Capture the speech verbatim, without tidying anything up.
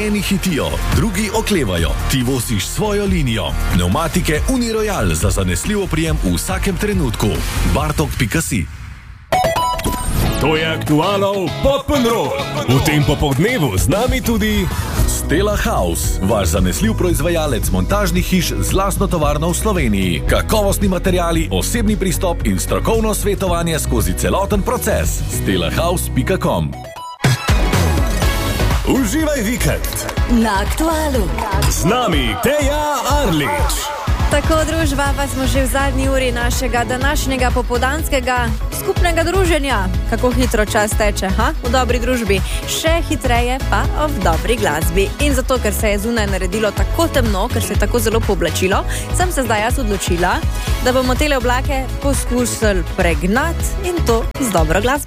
Eni hitijo, drugi oklevajo, ti voziš svojo linijo. Pneumatike Uniroyal za zanesljiv oprijem v vsakem trenutku. bartok pika si. To je Aktualov Pop'n'Roll. V tem popoldnevu z nami tudi Stella House, vaš zanesljiv proizvajalec montažnih hiš z lastno tovarno v Sloveniji. Kakovostni materiali, osebni pristop in strokovno svetovanje skozi celoten proces. stella house pika com. Uživaj vikend Na Aktualu. z nami Teja Arlič. Tako, družba, pa smo že v zadnji uri našega današnjega popoldanskega skupnega druženja. Kako hitro čas teče, ha? V dobri družbi. Še hitreje pa v dobri glasbi. In zato, ker se je zunaj naredilo tako temno, ker se je tako zelo pooblačilo, sem se zdaj jaz odločila, da bomo tele oblake poskusili pregnati in to z dobro glasbo.